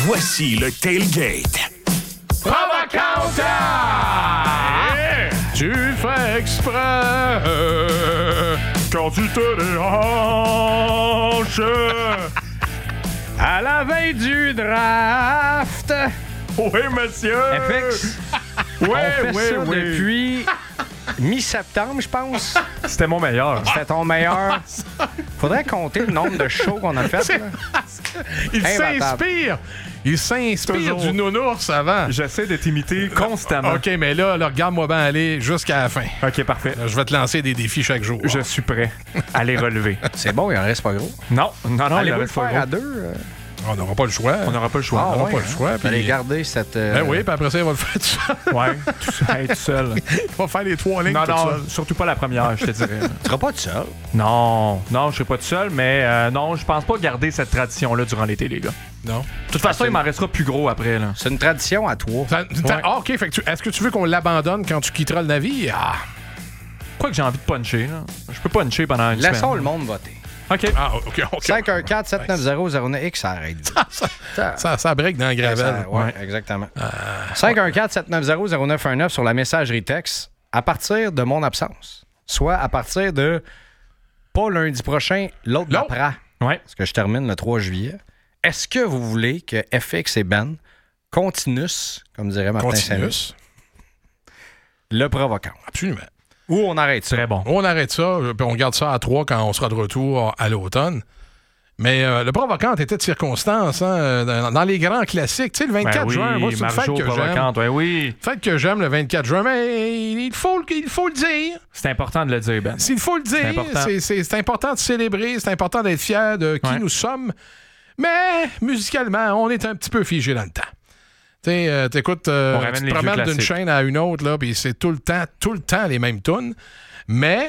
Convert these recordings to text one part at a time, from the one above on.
Voici le Tailgate. Provocateur! Tu le fais exprès quand tu te déhanches À la veille du draft. Oui, monsieur! FX. Oui, On fait oui, ça oui. depuis mi-septembre, je pense. C'était mon meilleur. C'était ton meilleur. Faudrait compter le nombre de shows qu'on a fait. Là. Il Imbattable. s'inspire! Il s'inspire Toujours. du nounours avant. J'essaie de t'imiter constamment. OK, mais là, regarde-moi bien aller jusqu'à la fin. OK, parfait. Je vais te lancer des défis chaque jour. Je suis prêt à les relever. C'est bon, il en reste pas gros. Non, non, il Allez-vous le reste pas faire gros. à deux? On n'aura pas le choix. On n'aura pas le choix. on n'aura ouais, pas le hein? choix. Vous allez Puis... garder cette... Ben oui, puis après ça, il va le faire tout seul. Ouais, tout seul. Il va faire les 3 lignes Non, tout non, seul. surtout pas la première, je te dirais. Tu seras pas tout seul. Non, je serai pas tout seul, mais non, je pense pas garder cette tradition-là durant l'été, les gars. Non. De toute façon, il m'en restera plus gros après, là. C'est une tradition à toi. Ah, OK. Fait que est-ce que tu veux qu'on l'abandonne quand tu quitteras le navire? Ah, Quoi que j'ai envie de puncher, là. Je peux puncher pendant une Laissons semaine. le monde voter. OK. OK. 514-790-09X, ça arrête. Ça break dans le gravel. Oui, exactement. 514-790-0919 sur la messagerie texte à partir de mon absence. Soit à partir de pas lundi prochain, l'autre d'après. Ouais. Parce que je termine le 3 juillet. Est-ce que vous voulez que FX et Ben continuent, comme dirait Martin Saint-Louis, Continuous. le provoquant? Absolument. Ou on arrête ça? Très bon. On arrête ça, puis on garde ça à 3 quand on sera de retour à l'automne. Mais le provocante était de circonstance, hein, dans les grands classiques. Tu sais, le 24 juin, moi, c'est une fête Marjo que j'aime. provocante, ouais, oui. Fête que j'aime le 24 juin, mais il faut le dire. C'est important de le dire, Ben. S'il faut le dire, important. c'est important de célébrer, c'est important d'être fier de qui nous sommes. Mais musicalement, on est un petit peu figé dans le temps. T'écoutes, tu ramène te les promènes vieux d'une classiques. chaîne à une autre, là, puis c'est tout le temps les mêmes tunes. Mais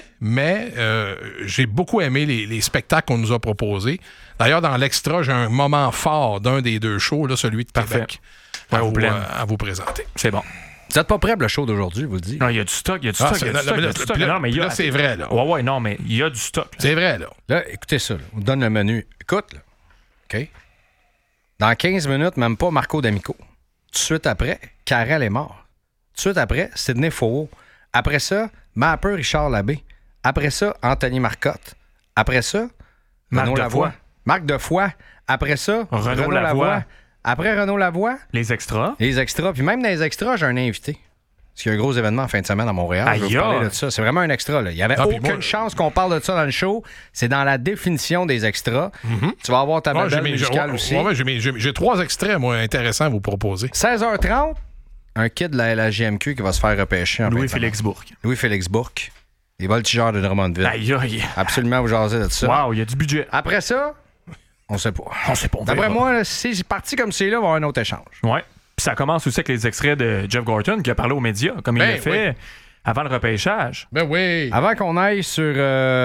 j'ai beaucoup aimé les spectacles qu'on nous a proposés. D'ailleurs, dans l'extra, j'ai un moment fort d'un des deux shows, là, celui de Québec, Ouais, au plein. à vous présenter. C'est bon. Vous n'êtes pas prêt pour le show d'aujourd'hui, vous le dites? Non, il y a du stock, il y a du stock, il y a du stock, il y a du stock. Non, mais il y a... Là, c'est vrai, là. Ouais, non, mais il y a du stock. Là. C'est vrai, là. Là, écoutez ça. Là. On vous donne le menu. Écoute, là. OK? Dans 15 minutes, même pas Marco D'Amico. Tout de suite après, Karel est mort. Tout de suite après, Sidney Fauveau. Après ça, Mapper Richard Labbé. Après ça, Anthony Marcotte. Après ça, Marc Renaud Defoy. Lavoie. Marc Defoy. Après ça, Renaud Lavoie. Après Renaud Lavoie, Les extras. les extras. Puis même dans les extras, j'ai un invité. Parce qu'il y a un gros événement en fin de semaine à Montréal. Je vais Aïe, vous parler aïe. de ça. C'est vraiment un extra. Là. Il n'y avait Ah, puis aucune moi, chance qu'on parle de ça dans le show. C'est dans la définition des extras. Tu vas avoir ta Ouais, babelle musicale aussi. j'ai 3 extraits, moi, intéressants à vous proposer. 16h30, un kid de la LGMQ qui va se faire repêcher en fin de semaine. Louis-Félix Bourque. Louis-Félix Bourque. Les voltigeurs de Drummondville. Aïe, aïe. Absolument, vous jasez de ça. Wow, il y a du budget. Après ça, on sait pas. On sait pas. on D'après verra. moi, là, si c'est parti comme c'est là, il va y avoir un autre échange. Ouais. Puis ça commence aussi avec les extraits de Jeff Gorton qui a parlé aux médias, comme il Ben l'a fait oui. avant le repêchage. Ben oui. Avant qu'on aille sur...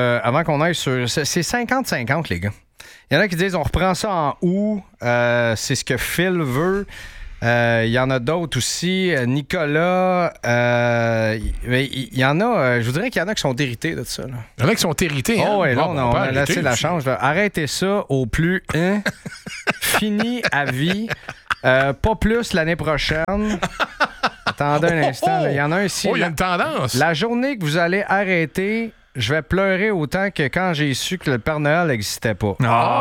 c'est 50-50, les gars. Il y en a qui disent on reprend ça en août. C'est ce que Phil veut. Il y en a d'autres aussi. Nicolas. Il y en a... je vous dirais qu'il y en a qui sont irrités de ça. Là. Il y en a qui sont hérités. Oh, ouais, là, Bon, on peut a arrêter laissé la aussi. chance. Là. Arrêtez ça au plus... Fini à vie. Pas plus l'année prochaine. Attendez un instant. là. Il y en a un ici. Oh, il y a là. une tendance. La journée que vous allez arrêter, je vais pleurer autant que quand j'ai su que le Père Noël n'existait pas.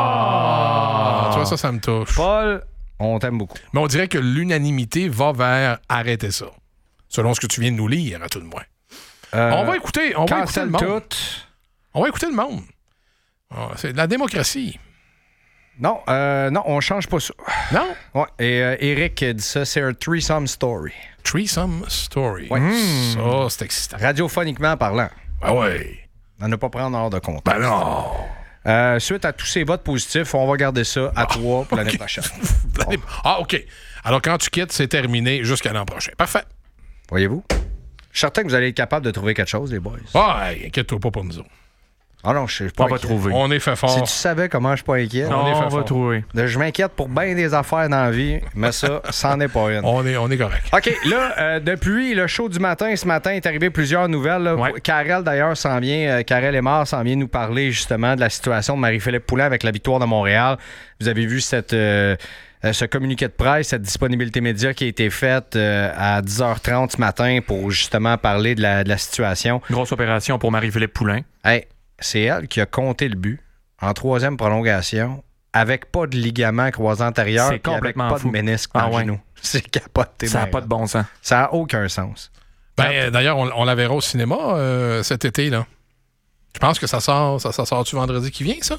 Ah, tu vois, ça me touche. Paul, on t'aime beaucoup. Mais on dirait que l'unanimité va vers arrêter ça. Selon ce que tu viens de nous lire, à tout le moins. On va écouter le Cancel monde. tout. On va écouter le monde. Ah, c'est de la démocratie. Non, on change pas ça. Non? Ouais, et Eric dit ça, c'est un threesome story. Threesome Story. Ouais. Ça, c'est excitant. Radiophoniquement parlant. Ah ouais. À ne pas prendre hors de compte. Ben non. Suite à tous ces votes positifs, on va garder ça à 3 pour l'année prochaine. Ah, OK. Alors, quand tu quittes, c'est terminé jusqu'à l'an prochain. Parfait. Voyez-vous? Je suis certain que vous allez être capable de trouver quelque chose, les boys. Ah, hey, inquiète-toi pas pour nous autres. Ah non, je suis pas On va inquiet. trouver. On est fait Si fort. tu savais comment je suis pas inquiet, Non, est fait on va fort. trouver. je m'inquiète pour bien des affaires dans la vie, mais ça, c'en est pas une. On est correct. OK, là, depuis le show du matin, ce matin, est arrivé plusieurs nouvelles. Là. Ouais. Karel, d'ailleurs, s'en vient. Karel Aymar s'en vient nous parler, justement, de la situation de Marie-Philippe Poulin avec la victoire de Montréal. Vous avez vu cette ce communiqué de presse, cette disponibilité média qui a été faite à 10h30 ce matin pour justement parler de la situation. Grosse opération pour Marie-Philippe Poulin. Hey, c'est elle qui a compté le but en 3e prolongation avec pas de ligament croisé antérieur. C'est complètement avec pas fou. de ménisque dans le genou. C'est capoté. Ça n'a pas de bon sens. Ça n'a aucun sens. D'ailleurs, on la verra au cinéma cet été, là. Je pense que ça sort-tu vendredi qui vient, ça?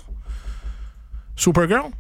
Supergirl?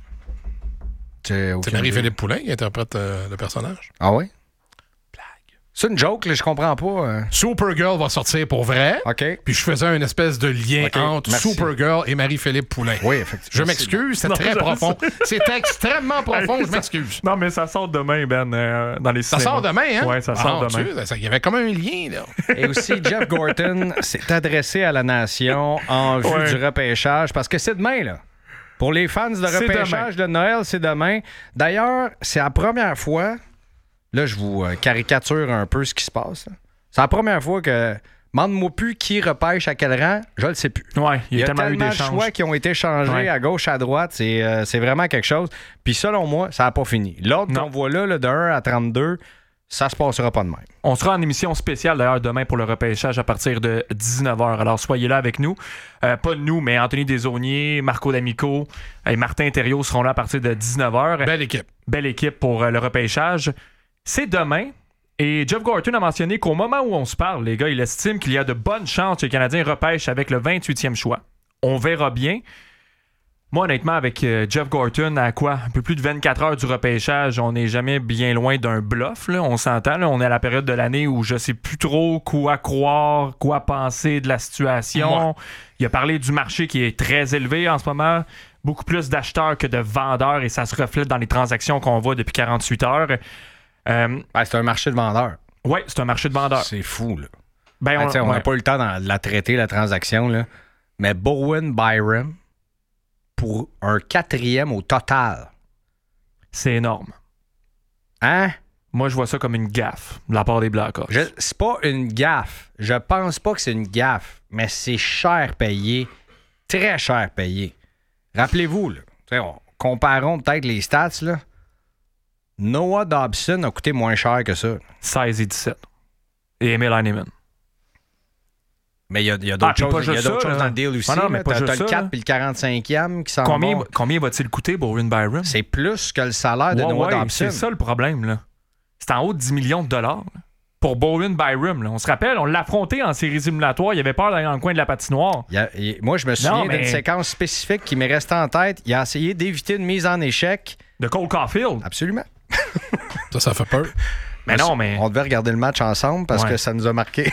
C'est Marie-Philippe Poulin qui interprète le personnage. Ah oui? Blague. C'est une joke, là, je comprends pas. Supergirl va sortir pour vrai. OK. Puis je faisais une espèce de lien entre Supergirl et Marie-Philippe Poulin. Oui, effectivement. Je m'excuse, c'est très profond. C'est extrêmement profond, je m'excuse. Non, mais ça sort demain, Ben, dans les cinémas. Ça sort demain, hein? Oui, ça sort demain. Il y avait comme un lien, là. Et aussi, Jeff Gorton s'est adressé à la nation en vue du repêchage, parce que c'est demain, là. Pour les fans de repêchage de Noël, c'est demain. D'ailleurs, c'est la première fois, là, je vous caricature un peu ce qui se passe, là. C'est la première fois que, demande-moi plus qui repêche à quel rang, je le sais plus. Oui, il y a tellement eu de d'échanges. choix qui ont été changés à gauche, à droite. C'est vraiment quelque chose. Puis selon moi, ça n'a pas fini. L'autre qu'on voit là, de 1 à 32, ça se passera pas de même. On sera en émission spéciale d'ailleurs demain pour le repêchage à partir de 19h. Alors soyez là avec nous. Pas nous, mais Anthony Desaulniers, Marco D'Amico et Martin Thériault seront là à partir de 19h. Belle équipe. Belle équipe pour le repêchage. C'est demain. Et Jeff Gorton a mentionné qu'au moment où on se parle, les gars, il estime qu'il y a de bonnes chances que les Canadiens repêchent avec le 28e choix. On verra bien. Moi, honnêtement, avec Jeff Gorton, à quoi? Un peu plus de 24 heures du repêchage, on n'est jamais bien loin d'un bluff, là. On s'entend, là. On est à la période de l'année où je sais plus trop quoi croire, quoi penser de la situation. Ouais. Il a parlé du marché qui est très élevé en ce moment. Beaucoup plus d'acheteurs que de vendeurs et ça se reflète dans les transactions qu'on voit depuis 48 heures. C'est un marché de vendeurs. Oui, c'est un marché de vendeurs. C'est fou, là. On n'a pas eu le temps de la traiter, la transaction, là. Mais Bowen Byram, pour un 4e au total. C'est énorme. Hein? Moi, je vois ça comme une gaffe de la part des Blackhawks. C'est pas une gaffe. Je pense pas que c'est une gaffe, mais c'est cher payé. Très cher payé. Rappelez-vous, là, comparons peut-être les stats, là. Noah Dobson a coûté moins cher que ça. 16 et 17. Et Emil Heinemann. Mais il y a d'autres choses, dans le deal aussi. Non, mais t'as le 4 et le 45e qui s'en vont. Combien va-t-il coûter Bowen Byram? C'est plus que le salaire de Noah Dobson. C'est ça le problème, là. C'est en haut de 10 millions de dollars là, pour Bowen Byram. Là. On se rappelle, on l'a affronté en séries éliminatoires. Il avait peur d'aller dans le coin de la patinoire. Moi, je me souviens d'une séquence spécifique qui m'est restée en tête. Il a essayé d'éviter une mise en échec. De Cole Caulfield. Absolument. Ça fait peur. Mais on devait regarder le match ensemble parce que ça nous a marqué.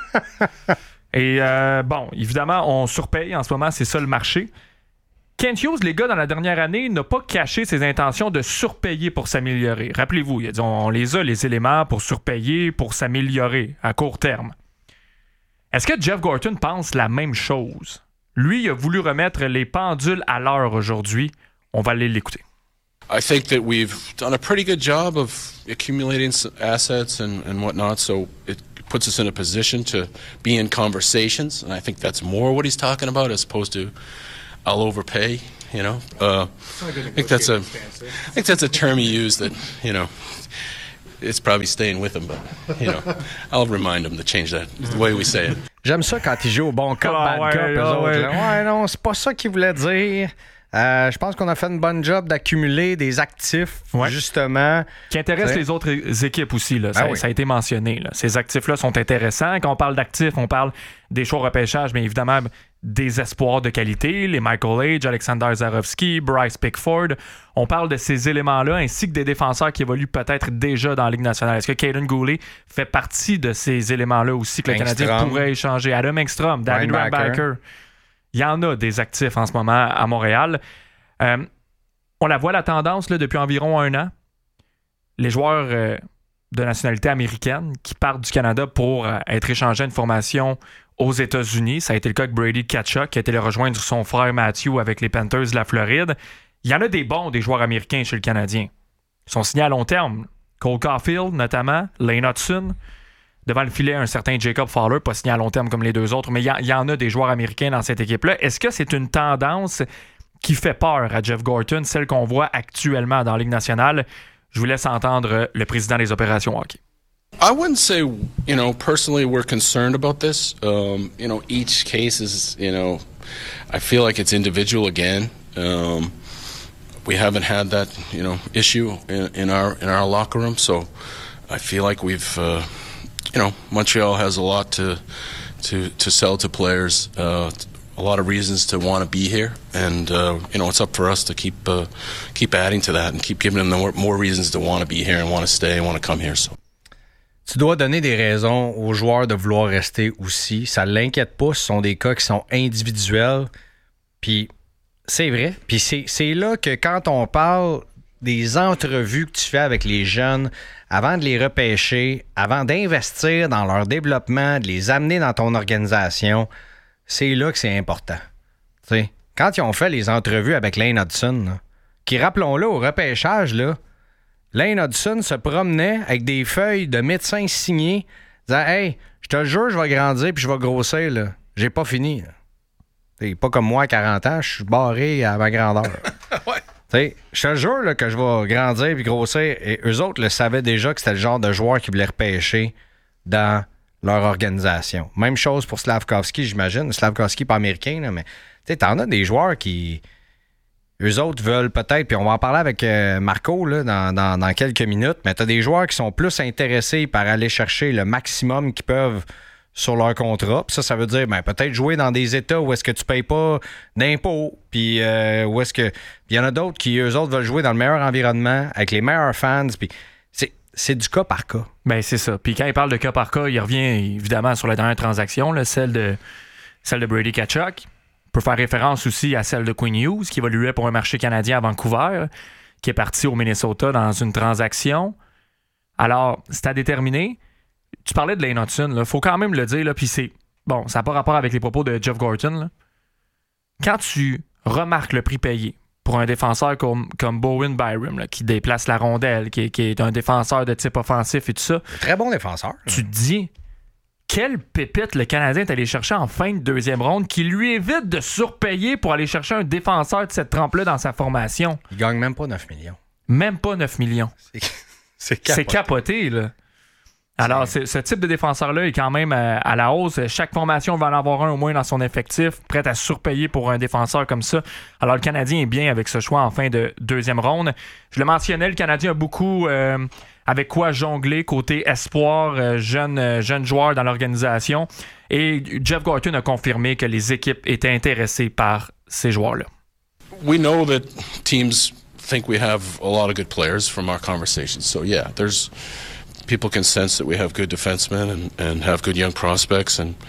Et évidemment, on surpaye en ce moment, c'est ça le marché. Kent Hughes, les gars, dans la dernière année, n'a pas caché ses intentions de surpayer pour s'améliorer. Rappelez-vous, il a dit on les a, les éléments, pour surpayer, pour s'améliorer à court terme. Est-ce que Jeff Gorton pense la même chose? Lui, il a voulu remettre les pendules à l'heure aujourd'hui. On va aller l'écouter. I think that we've done a pretty good job of accumulating assets and whatnot, so it puts us in a position to be in conversations, and I think that's more what he's talking about as opposed to I'll overpay, you know. I think that's a term he used that, you know, it's probably staying with him, but, you know, I'll remind him to change that, the way we say it. J'aime ça quand il joue au bon cop, bad cop, eux autres. Ouais, non, c'est pas ça qu'il voulait dire. Je pense qu'on a fait une bonne job d'accumuler des actifs, justement. Qui intéressent les autres équipes aussi. Là. Ça a été mentionné. Là. Ces actifs-là sont intéressants. Quand on parle d'actifs, on parle des choix repêchage, mais évidemment des espoirs de qualité, les Michael Age, Alexander Zarovski, Bryce Pickford. On parle de ces éléments-là, ainsi que des défenseurs qui évoluent peut-être déjà dans la Ligue nationale. Est-ce que Caden Goulet fait partie de ces éléments-là aussi que le Canadien pourrait échanger? Adam Engstrom, David Reinbacher. Il y en a des actifs en ce moment à Montréal. On la voit, la tendance, là, depuis environ 1 an. Les joueurs de nationalité américaine qui partent du Canada pour être échangés à une formation aux États-Unis. Ça a été le cas avec Brady Tkachuk qui a été le rejoindre son frère Matthew avec les Panthers de la Floride. Il y en a des bons, des joueurs américains chez le Canadien. Ils sont signés à long terme. Cole Caulfield, notamment. Lane Hudson. Devant le filet, un certain Jacob Fowler, pas signé à long terme comme les deux autres, mais il y en a des joueurs américains dans cette équipe-là. Est-ce que c'est une tendance qui fait peur à Jeff Gorton, celle qu'on voit actuellement dans la Ligue nationale? Je vous laisse entendre le président des opérations hockey. I wouldn't say, personally we're concerned about this. Each case is, I feel like it's individual again. We haven't had that, issue in our locker room, so I feel like we've, Montreal has a lot to sell to players. A lot of reasons to want to be here, and it's up for us to keep adding to that and keep giving them more reasons to want to be here and want to stay and want to come here. So. Tu dois donner des raisons aux joueurs de vouloir rester aussi. Ça l'inquiète pas, ce sont des cas qui sont individuels. Puis c'est vrai. Puis c'est là que quand on parle des entrevues que tu fais avec les jeunes, avant de les repêcher, avant d'investir dans leur développement, de les amener dans ton organisation, c'est là que c'est important. T'sais, quand ils ont fait les entrevues avec Lane Hudson, là, qui, rappelons-le, au repêchage, là, Lane Hudson se promenait avec des feuilles de médecins signés, disant « Hey, je te le jure, je vais grandir puis je vais grossir. Là. J'ai pas fini. C'est pas comme moi à 40 ans, je suis barré à ma grandeur. Ouais. Je te jure là, que je vais grandir puis grossir. » Et eux autres le savaient déjà que c'était le genre de joueur qu'ils voulaient repêcher dans leur organisation. Même chose pour Slavkovski, j'imagine. Slavkovski, pas américain, là, mais t'en as des joueurs qui... Eux autres veulent peut-être, puis on va en parler avec Marco là, dans quelques minutes, mais tu as des joueurs qui sont plus intéressés par aller chercher le maximum qu'ils peuvent sur leur contrat. Puis ça veut dire peut-être jouer dans des États où est-ce que tu payes pas d'impôts, puis où est-ce que... Puis il y en a d'autres qui, eux autres, veulent jouer dans le meilleur environnement, avec les meilleurs fans, puis c'est du cas par cas. Ben c'est ça. Puis quand il parle de cas par cas, il revient évidemment sur la dernière transaction, là, celle de Brady Tkachuk. On peut faire référence aussi à celle de Quinn Hughes, qui évoluait pour un marché canadien à Vancouver, qui est parti au Minnesota dans une transaction. Alors, c'est à déterminer. Tu parlais de Lane Hudson, il faut quand même le dire, puis c'est... Bon, ça n'a pas rapport avec les propos de Jeff Gorton. Là. Quand tu remarques le prix payé pour un défenseur comme Bowen Byram, là, qui déplace la rondelle, qui est un défenseur de type offensif et tout ça... Très bon défenseur. Tu te dis... Quelle pépite le Canadien est allé chercher en fin de deuxième ronde qui lui évite de surpayer pour aller chercher un défenseur de cette trempe-là dans sa formation. Il gagne même pas 9 millions. Même pas 9 millions. C'est capoté. C'est capoté, là. Alors, ce type de défenseur-là est quand même à la hausse. Chaque formation va en avoir un au moins dans son effectif, prêt à surpayer pour un défenseur comme ça. Alors, le Canadien est bien avec ce choix en fin de deuxième ronde. Je le mentionnais, le Canadien a beaucoup... avec quoi jongler côté espoir, jeunes joueurs dans l'organisation. Et Jeff Gorton a confirmé que les équipes étaient intéressées par ces joueurs-là. We know that teams think we have a lot of good players from our conversations. So yeah, people can sense that we have good defensemen and have good young prospects and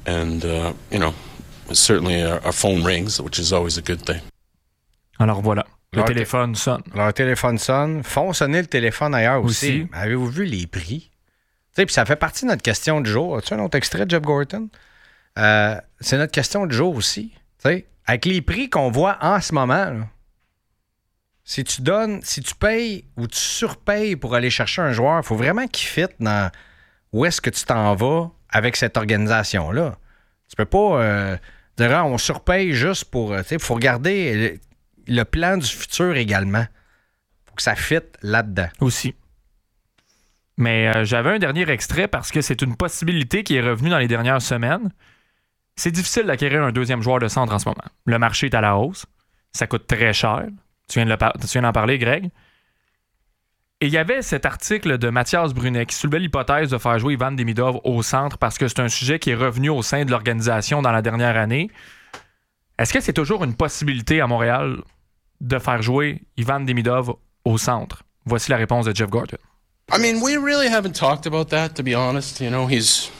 certainly our phone rings, which is always a good thing. Alors voilà. Le téléphone sonne. Leur téléphone sonne. Font sonner le téléphone ailleurs aussi. Avez-vous vu les prix? Puis ça fait partie de notre question du jour. As-tu un autre extrait de Jeff Gorton? C'est notre question du jour aussi. T'sais, avec les prix qu'on voit en ce moment, là, si tu payes ou tu surpayes pour aller chercher un joueur, il faut vraiment qu'il fitte dans où est-ce que tu t'en vas avec cette organisation-là. Tu peux pas dire on surpaye juste pour... Il faut regarder... Le plan du futur également. Faut que ça fitte là-dedans. Aussi. Mais j'avais un dernier extrait parce que c'est une possibilité qui est revenue dans les dernières semaines. C'est difficile d'acquérir un deuxième joueur de centre en ce moment. Le marché est à la hausse. Ça coûte très cher. Tu viens d'en parler, Greg. Et il y avait cet article de Mathias Brunet qui soulevait l'hypothèse de faire jouer Ivan Demidov au centre parce que c'est un sujet qui est revenu au sein de l'organisation dans la dernière année. Est-ce que c'est toujours une possibilité à Montréal de faire jouer Ivan Demidov au centre? Voici la réponse de Jeff Gorton. I mean, we really haven't talked about that, to be honest. He's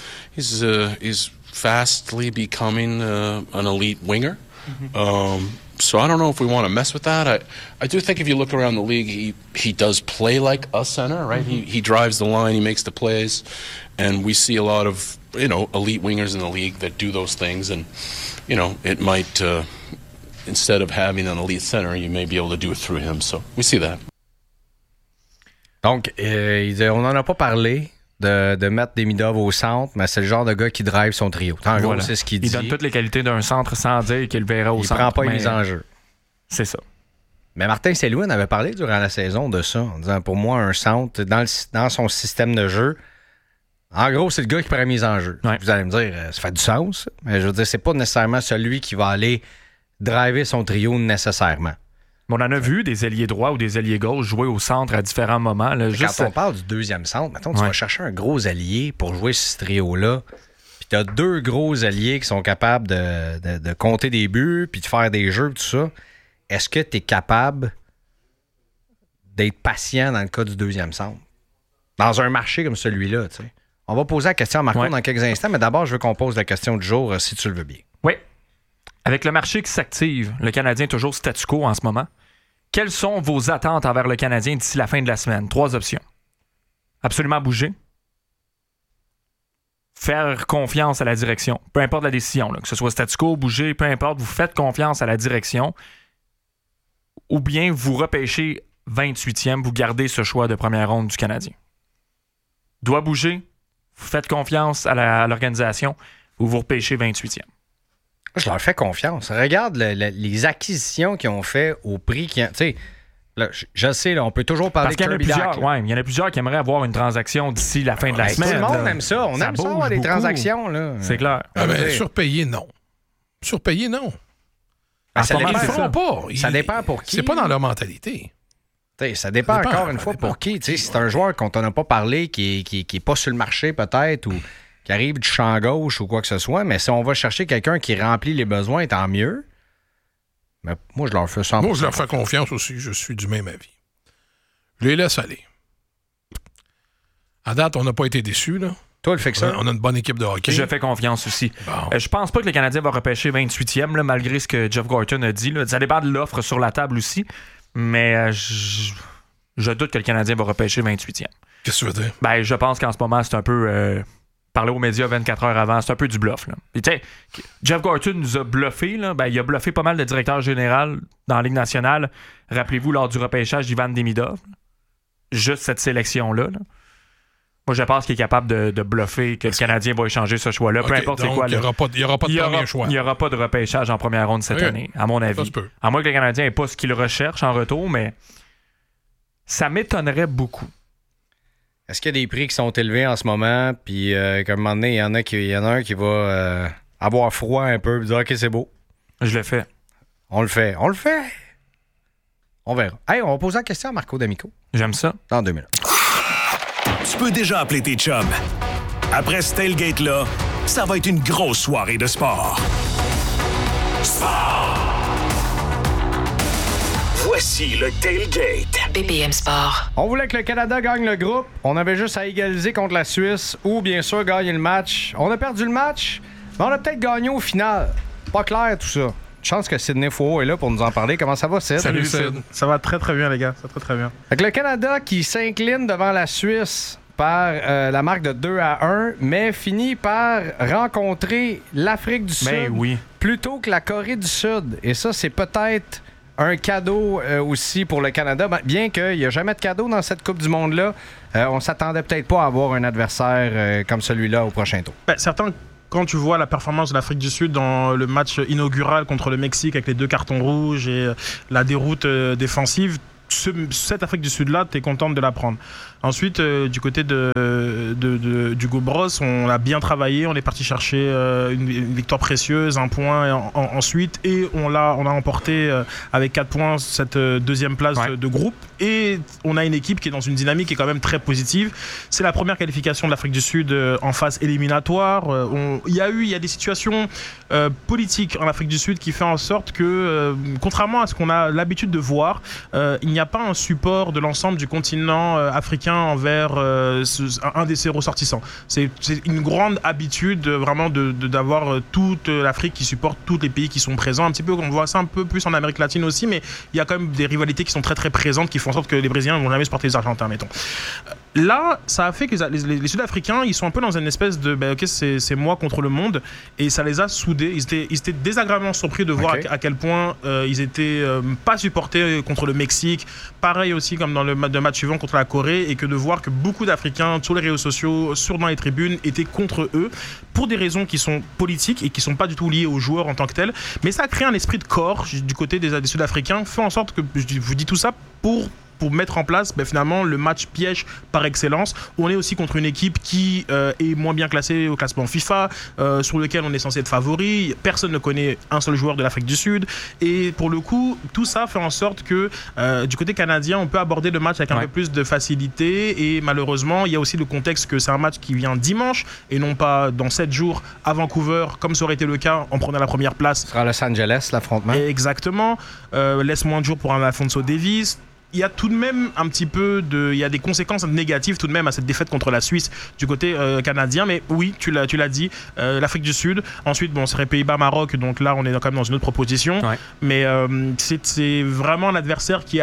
fastly becoming an elite winger. Mm-hmm. So I don't know if we want to mess with that. I do think if you look around the league, he does play like a center, right? Mm-hmm. He drives the line, he makes the plays, and we see a lot of elite wingers in the league that do those things. And it might instead of having an elite center, you may be able to do it through him. So we see that. Donc, on n'en a pas parlé de mettre Demidov au centre, mais c'est le genre de gars qui drive son trio. En gros, c'est ce qu'il dit. Il donne toutes les qualités d'un centre sans dire qu'il le verra au centre. Il prend pas une mise en jeu. C'est ça. Mais Martin Saint-Louis avait parlé durant la saison de ça, en disant pour moi, un centre, dans son système de jeu, en gros, c'est le gars qui prend la mise en jeu. Ouais. Vous allez me dire, ça fait du sens, mais je veux dire, c'est pas nécessairement celui qui va aller driver son trio nécessairement. On en a vu des ailiers droits ou des ailiers gauche jouer au centre à différents moments. Là, Quand on parle du deuxième centre, mettons, tu vas chercher un gros allié pour jouer ce trio-là, puis tu as 2 gros alliés qui sont capables de compter des buts, puis de faire des jeux, tout ça. Est-ce que tu es capable d'être patient dans le cas du deuxième centre? Dans un marché comme celui-là, tu sais. On va poser la question à Marco dans quelques instants, mais d'abord, je veux qu'on pose la question du jour, si tu le veux bien. Oui. Avec le marché qui s'active, le Canadien est toujours statu quo en ce moment. Quelles sont vos attentes envers le Canadien d'ici la fin de la semaine? 3 options. Absolument bouger. Faire confiance à la direction. Peu importe la décision, là, que ce soit statu quo, bouger, peu importe, vous faites confiance à la direction. Ou bien vous repêchez 28e, vous gardez ce choix de première ronde du Canadien. Doit bouger, vous faites confiance à l'organisation, ou vous repêchez 28e. Je leur fais confiance. Regarde les acquisitions qu'ils ont fait au prix qu'ils ont. Tu sais, je sais, là, on peut toujours parler de Kirby Dach. Il y en a plusieurs qui aimeraient avoir une transaction d'ici la fin de la semaine. Tout le monde aime ça. On aime ça avoir des transactions. Là. C'est clair. Surpayé, non. Surpayé, non. Ça ils ne le feront pas. Ça dépend pour qui. C'est pas dans leur mentalité. Ça dépend encore une fois pour qui. Si c'est un joueur qu'on t'en a pas parlé, qui est pas sur le marché peut-être, ou qui arrive du champ gauche ou quoi que ce soit, mais si on va chercher quelqu'un qui remplit les besoins, tant mieux. Mais moi, je leur fais 100%. Moi, je leur fais confiance aussi. Je suis du même avis. Je les laisse aller. À date, on n'a pas été déçus, là. Toi, le fait que ça. On a une bonne équipe de hockey. Je fais confiance aussi. Bon. Je pense pas que le Canadien va repêcher 28e, là, malgré ce que Jeff Gorton a dit. Là. Ça dépend de l'offre sur la table aussi. Mais je doute que le Canadien va repêcher 28e. Qu'est-ce que tu veux dire? Ben, je pense qu'en ce moment, c'est un peu... parler aux médias 24 heures avant, c'est un peu du bluff. Là. Et Jeff Gorton nous a bluffé. Là. Ben, il a bluffé pas mal de directeurs généraux dans la Ligue nationale. Rappelez-vous, lors du repêchage d'Ivan Demidov. Juste cette sélection-là. Là. Moi, je pense qu'il est capable de bluffer que le Canadien va échanger ce choix-là. Peu importe c'est quoi. Il n'y aura pas de premier choix. Il n'y aura pas de repêchage en première ronde cette année, à mon avis. À moins que le Canadien n'ait pas ce qu'il recherche en retour, mais ça m'étonnerait beaucoup. Est-ce qu'il y a des prix qui sont élevés en ce moment, puis qu'à un moment donné, il y en a un qui va avoir froid un peu, et dire « OK, c'est beau. » Je le fais. On le fait. On verra. Hey, on va poser la question à Marco D'Amico. J'aime ça. Dans 2 minutes. Tu peux déjà appeler tes chums. Après ce tailgate-là, ça va être une grosse soirée de sport. Sport! Voici le tailgate. BPM Sport. On voulait que le Canada gagne le groupe. On avait juste à égaliser contre la Suisse ou, bien sûr, gagner le match. On a perdu le match, mais on a peut-être gagné au final. Pas clair, tout ça. Chance que Sidney Fouault est là pour nous en parler. Comment ça va, Sid? Salut, Sid. Ça va très, très bien, les gars. Ça va très, très bien. Fait que le Canada qui s'incline devant la Suisse par la marque de 2-1, mais finit par rencontrer l'Afrique du Sud plutôt que la Corée du Sud. Et ça, c'est peut-être un cadeau aussi pour le Canada. Bien qu'il n'y a jamais de cadeau dans cette Coupe du Monde-là, on s'attendait peut-être pas à avoir un adversaire comme celui-là au prochain tour. Certains, quand tu vois la performance de l'Afrique du Sud dans le match inaugural contre le Mexique avec les 2 cartons rouges et la déroute défensive, cette Afrique du Sud-là, tu es contente de la prendre. Ensuite, du côté d'Hugo Bross, on a bien travaillé, on est parti chercher une victoire précieuse, un point ensuite, et on a emporté avec 4 points cette deuxième place de groupe, et on a une équipe qui est dans une dynamique qui est quand même très positive. C'est la première qualification de l'Afrique du Sud en phase éliminatoire. Il y a des situations politiques en Afrique du Sud qui fait en sorte que, contrairement à ce qu'on a l'habitude de voir, il n'y a pas un support de l'ensemble du continent africain envers un de ses ressortissants. C'est une grande habitude vraiment d'avoir toute l'Afrique qui supporte tous les pays qui sont présents. Un petit peu, on voit ça un peu plus en Amérique latine aussi, mais il y a quand même des rivalités qui sont très très présentes qui font en sorte que les Brésiliens ne vont jamais supporter les Argentins, mettons. Là, ça a fait que les Sud-Africains, ils sont un peu dans une espèce de ok, c'est moi contre le monde, et ça les a soudés. Ils étaient désagréablement surpris de voir à quel point ils étaient pas supportés contre le Mexique. Pareil aussi comme dans le match suivant contre la Corée, et que de voir que beaucoup d'Africains sur les réseaux sociaux, dans les tribunes, étaient contre eux pour des raisons qui sont politiques et qui sont pas du tout liées aux joueurs en tant que tels. Mais ça a créé un esprit de corps du côté des Sud-Africains, fait en sorte que je vous dis tout ça pour mettre en place finalement le match piège par excellence. On est aussi contre une équipe qui est moins bien classée au classement FIFA, sur lequel on est censé être favori. Personne ne connaît un seul joueur de l'Afrique du Sud. Et pour le coup, tout ça fait en sorte que du côté canadien, on peut aborder le match avec un peu plus de facilité. Et malheureusement, il y a aussi le contexte que c'est un match qui vient dimanche et non pas dans 7 jours à Vancouver, comme ça aurait été le cas en prenant la première place. Ce sera à Los Angeles, l'affrontement. Exactement. Laisse moins de jours pour un Alphonso Davies. Il y a tout de même un petit peu il y a des conséquences négatives tout de même à cette défaite contre la Suisse du côté canadien, mais oui, tu l'as dit, l'Afrique du Sud. Ensuite, ce serait Pays-Bas-Maroc, donc là on est quand même dans une autre proposition. Ouais. Mais c'est vraiment un adversaire qui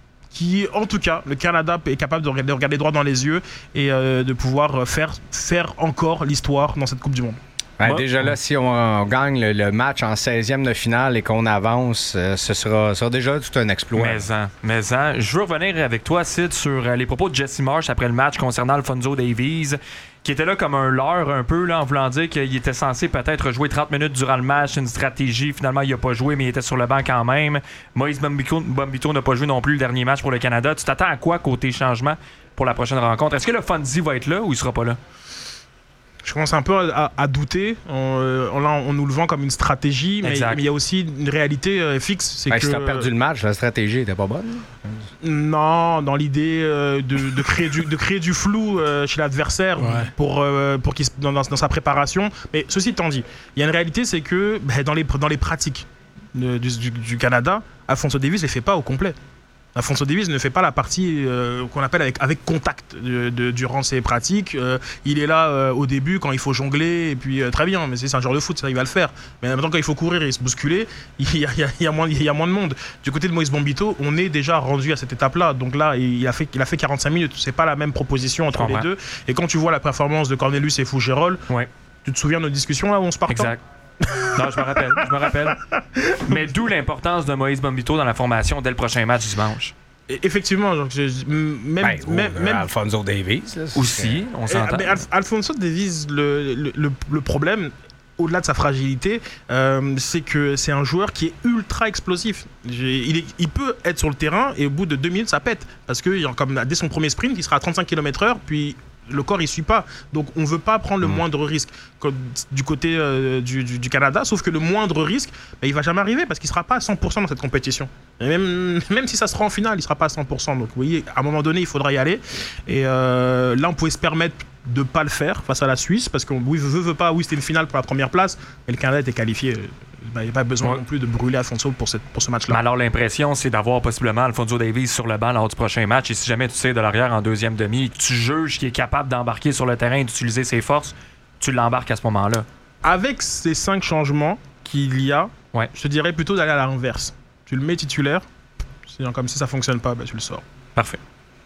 en tout cas, le Canada est capable de regarder droit dans les yeux et de pouvoir faire encore l'histoire dans cette Coupe du Monde. Ouais, déjà là, si on gagne le match en 16e de finale et qu'on avance, ce sera déjà tout un exploit. Mais je veux revenir avec toi, Sid, sur les propos de Jesse Marsh après le match concernant Alphonso Davies, qui était là comme un leurre un peu, là, en voulant dire qu'il était censé peut-être jouer 30 minutes durant le match, une stratégie. Finalement, il n'a pas joué, mais il était sur le banc quand même. Moïse Bombito n'a pas joué non plus le dernier match pour le Canada. Tu t'attends à quoi côté changement pour la prochaine rencontre? Est-ce que le Fonzie va être là ou il sera pas là? Je commence un peu à douter. On nous le vend comme une stratégie, mais il y a aussi une réalité fixe. C'est que si tu as perdu le match, la stratégie n'était pas bonne? Non, dans l'idée de créer du flou chez l'adversaire pour qu'il dans sa préparation. Mais ceci étant dit, il y a une réalité, c'est que dans les pratiques du Canada, Alphonso Davies ne les fait pas au complet. Alphonso Davies ne fait pas la partie qu'on appelle avec contact durant ses pratiques. Il est là au début quand il faut jongler, et puis très bien, mais c'est un genre de foot, ça il va le faire. Mais maintenant quand il faut courir et se bousculer, il y a moins de monde. Du côté de Moïse Bombito, on est déjà rendu à cette étape-là. Donc là, il a fait 45 minutes. C'est pas la même proposition entre les deux. Et quand tu vois la performance de Cornelius et Fougerolles, tu te souviens de nos discussions là où on se partait? Exact. Non, je me rappelle. Mais d'où l'importance de Moïse Bombito dans la formation dès le prochain match dimanche. Effectivement, donc même Alphonso Davies là, aussi, on s'entend. Mais Alphonso Davies, le problème, au-delà de sa fragilité, c'est que c'est un joueur qui est ultra explosif. Il peut être sur le terrain et au bout de 2 minutes, ça pète. Parce que dès son premier sprint, il sera à 35 km/h, puis le corps il suit pas, donc on veut pas prendre le moindre risque du côté du Canada, sauf que le moindre risque il va jamais arriver parce qu'il sera pas à 100% dans cette compétition, et même si ça sera en finale il sera pas à 100%, donc vous voyez à un moment donné il faudra y aller, et là on pouvait se permettre de pas le faire face à la Suisse parce qu'on veut pas, c'était une finale pour la première place mais le Canada était qualifié. Il n'y a pas besoin non plus de brûler Alphonso pour ce match-là. Mais alors, l'impression, c'est d'avoir possiblement Alphonso Davies sur le banc lors du prochain match. Et si jamais tu tires de l'arrière en deuxième demi, tu juges qu'il est capable d'embarquer sur le terrain et d'utiliser ses forces, tu l'embarques à ce moment-là. Avec ces 5 changements qu'il y a, je te dirais plutôt d'aller à l'inverse. Tu le mets titulaire, comme si ça ne fonctionne pas, tu le sors. Parfait.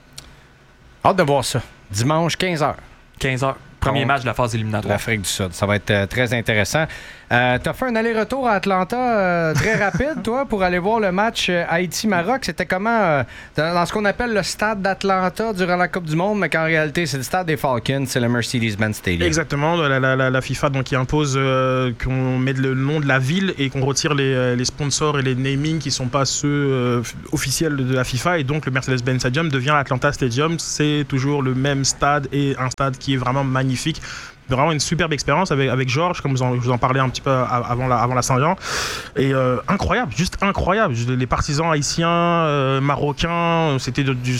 Hâte de voir ça. Dimanche, 15h. 15h. Premier match de la phase éliminatoire. L'Afrique du Sud. Ça va être très intéressant. T'as fait un aller-retour à Atlanta très rapide, toi, pour aller voir le match Haïti-Maroc. C'était comment dans ce qu'on appelle le stade d'Atlanta durant la Coupe du Monde, mais qu'en réalité, c'est le stade des Falcons, c'est le Mercedes-Benz Stadium. Exactement. La FIFA donc, qui impose qu'on mette le nom de la ville et qu'on retire les sponsors et les namings qui ne sont pas ceux officiels de la FIFA. Et donc, le Mercedes-Benz Stadium devient l'Atlanta Stadium. C'est toujours le même stade et un stade qui est vraiment magnifique. Vraiment une superbe expérience avec Georges, comme je vous en parlais un petit peu avant la Saint-Jean. Et incroyable, juste incroyable. Les partisans haïtiens, marocains, c'était du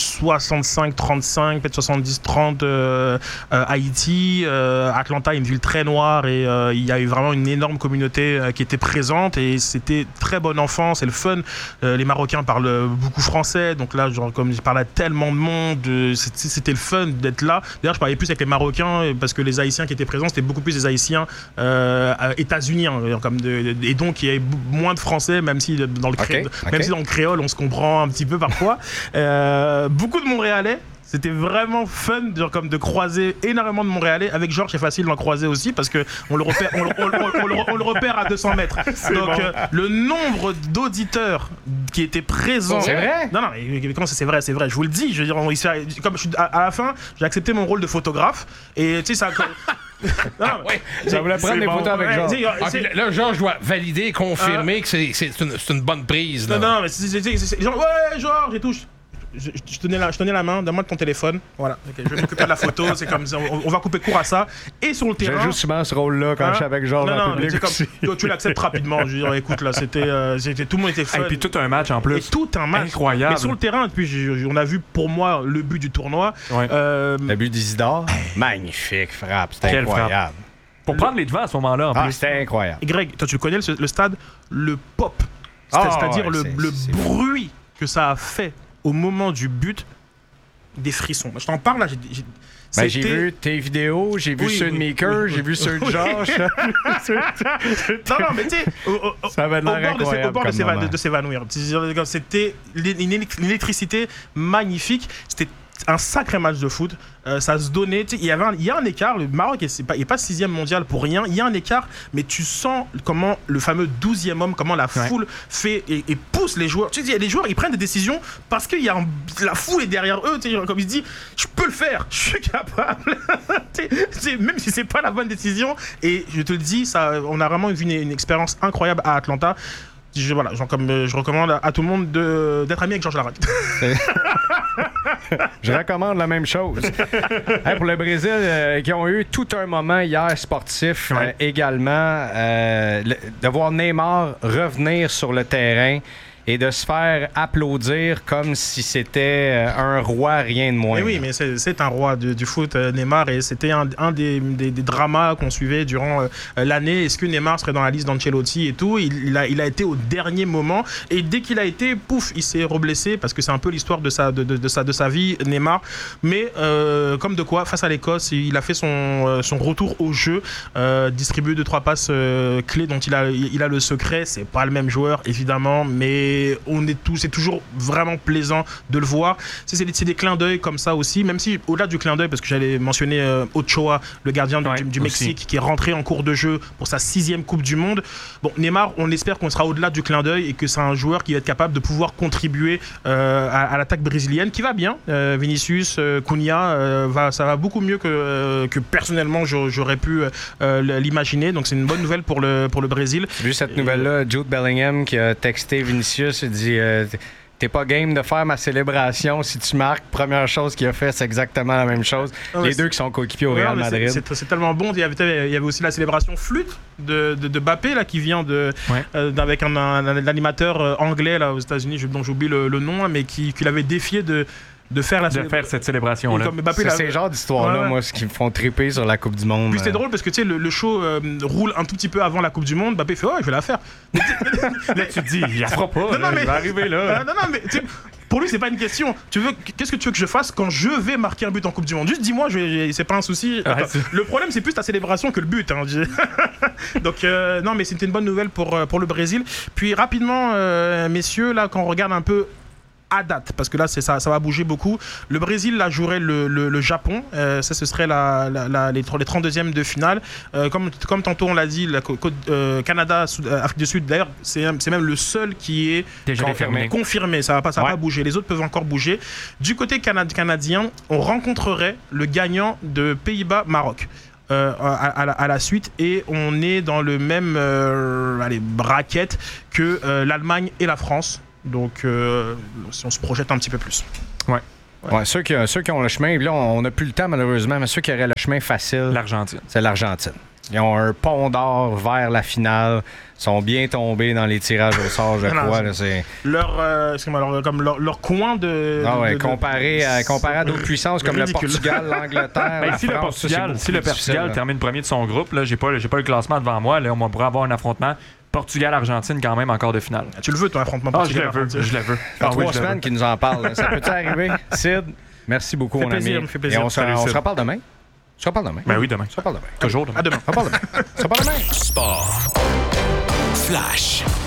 65-35, peut-être 70-30 Haïti. Atlanta est une ville très noire et il y a eu vraiment une énorme communauté qui était présente et c'était très bon enfant, c'est le fun. Les Marocains parlent beaucoup français, donc là, comme je parlais à tellement de monde, c'était le fun d'être là. D'ailleurs, je parlais plus avec les Marocains parce que les Haïtiens qui étaient présents, c'était beaucoup plus des Haïtiens états-uniens, et donc il y avait moins de Français, même si dans le créole on se comprend un petit peu parfois. Beaucoup de Montréalais. C'était vraiment fun, genre, comme de croiser énormément de Montréalais. Avec Georges, c'est facile d'en croiser aussi parce que on le repère, on le repère à 200 mètres. Donc le nombre d'auditeurs qui étaient présents. C'est vrai? Non, mais comment ça, c'est vrai, c'est vrai. Je vous le dis. Je veux dire, comme à la fin, j'ai accepté mon rôle de photographe et tu sais ça. Non, ouais. Ça voulait prendre des photos avec Georges. Là, Georges doit valider et confirmer que c'est une bonne prise. Là. Non, mais c'est genre, ouais, Georges et tout. Je tenais la main, donne-moi ton téléphone. Voilà, okay, je vais m'occuper de la photo, c'est comme ça. On va couper court à ça. Et sur le terrain. Je joue souvent ce rôle-là quand je suis avec Georges en public. Comme, tu l'acceptes rapidement. Je veux dire, écoute, là, c'était tout le monde était fun. Et puis tout un match en plus. Et tout un match. Incroyable. Mais sur le terrain, puis on a vu pour moi le but du tournoi. Ouais. Le but d'Isidore. Magnifique frappe, c'était incroyable. Frappe. Pour prendre les devants à ce moment-là, en plus. C'était incroyable. Et Greg, toi, tu connais le stade, le pop. C'est-à-dire le bruit que ça a fait au moment du but. Des frissons. Je t'en parle là. J'ai vu tes vidéos, j'ai vu ceux de Maker, j'ai vu ceux de Josh. Non, mais tu sais, ça va au bord de s'évanouir. C'était une électricité magnifique. C'était un sacré match de foot. Ça se donnait. Il y a un écart. Le Maroc n'est pas 6e mondial pour rien. Il y a un écart, mais tu sens comment le fameux 12e homme, comment la foule fait et pousse les joueurs. Tu sais, les joueurs, ils prennent des décisions parce que la foule est derrière eux. Comme ils se disent, je peux le faire, je suis capable. Même si c'est pas la bonne décision. Et je te le dis, on a vraiment vu une expérience incroyable à Atlanta. Je recommande à tout le monde d'être ami avec Georges Larac. Je recommande la même chose. Pour le Brésil, qui ont eu tout un moment hier sportif également, de voir Neymar revenir sur le terrain et de se faire applaudir comme si c'était un roi, rien de moins. Mais oui, mais c'est un roi du foot, Neymar, et c'était un des dramas qu'on suivait durant l'année. Est-ce que Neymar serait dans la liste d'Ancelotti et tout? Il a été au dernier moment, et dès qu'il a été, pouf, il s'est reblessé, parce que c'est un peu l'histoire de sa vie, Neymar. Mais comme de quoi, face à l'Écosse, il a fait son retour au jeu, distribué 2-3 passes clés dont il a le secret. C'est pas le même joueur, évidemment, mais c'est toujours vraiment plaisant de le voir. C'est des clins d'œil comme ça aussi, même si au-delà du clin d'œil, parce que j'allais mentionner Ochoa, le gardien du Mexique, qui est rentré en cours de jeu pour sa 6e Coupe du Monde. Bon, Neymar, on espère qu'on sera au-delà du clin d'œil et que c'est un joueur qui va être capable de pouvoir contribuer à l'attaque brésilienne, qui va bien. Vinicius, Cunha, ça va beaucoup mieux que personnellement j'aurais pu l'imaginer. Donc c'est une bonne nouvelle pour le Brésil. J'ai vu cette nouvelle-là, Jude Bellingham qui a texté Vinicius. Il dit t'es pas game de faire ma célébration si tu marques. Première chose qu'il a fait, c'est exactement la même chose. Les deux qui sont coéquipiers au Real Madrid. C'est tellement bon. Il y avait aussi la célébration flûte de Mbappé là, qui vient avec un animateur anglais là, aux États-Unis, dont j'oublie le nom, mais qui l'avait défié de faire cette célébration-là. C'est ces genres d'histoires-là, moi, ce qui me font triper sur la Coupe du Monde. Puis c'était drôle parce que tu sais, le show roule un tout petit peu avant la Coupe du Monde. Mbappé fait je vais la faire. Là, tu te dis, il la fera pas. Il va arriver là. Non, mais pour lui, c'est pas une question. Qu'est-ce que tu veux que je fasse quand je vais marquer un but en Coupe du Monde? Juste dis-moi, c'est pas un souci. Le problème, c'est plus ta célébration que le but. Hein. Donc, non, mais c'était une bonne nouvelle pour le Brésil. Puis rapidement, messieurs, là, quand on regarde un peu à date, parce que là ça va bouger beaucoup. Le Brésil là jouerait le Japon, ça ce serait les 32e de finale. Comme tantôt on l'a dit, Canada, Afrique du Sud, d'ailleurs c'est même le seul qui est déjà confirmé. Ça va pas bouger, les autres peuvent encore bouger. Du côté canadien, on rencontrerait le gagnant de Pays-Bas-Maroc. À la suite, et on est dans le même bracket que l'Allemagne et la France. Donc, si on se projette un petit peu plus. Ouais, ceux qui ont le chemin, là, on n'a plus le temps malheureusement, mais ceux qui auraient le chemin facile, l'Argentine. C'est l'Argentine. Ils ont un pont d'or vers la finale. Ils sont bien tombés dans les tirages au sort, je crois. Là, c'est... Leur coin de... comparé à d'autres puissances comme le Portugal, l'Angleterre, si le Portugal termine premier de son groupe, là, j'ai pas le classement devant moi, là, on pourrait avoir un affrontement Portugal-Argentine quand même encore de finale. Tu le veux, ton affrontement Portugal-Argentine? Je le veux. Ça fait 3 semaines qu'ils nous en parlent. Ça peut-tu arriver? Sid, merci beaucoup, mon ami. Me fait plaisir. Et on se reparle demain. Ben oui, demain. On se reparle demain. Toujours demain. À demain. On se reparle demain. Sport. Flash.